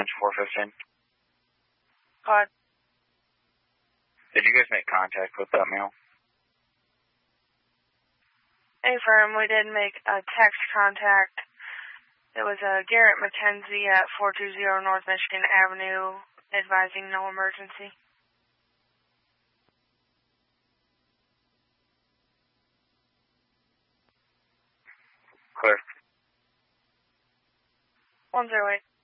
Ranch 415. What? Did you guys make contact with that male? Affirm, we did make a text contact. It was Garrett McKenzie at 420 North Michigan Avenue, advising no emergency. Clear. 108.